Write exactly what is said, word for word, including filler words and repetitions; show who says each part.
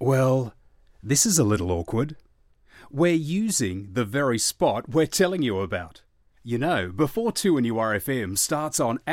Speaker 1: Well, this is a little awkward. We're using the very spot we're telling you about. You know, before two N U R F M starts on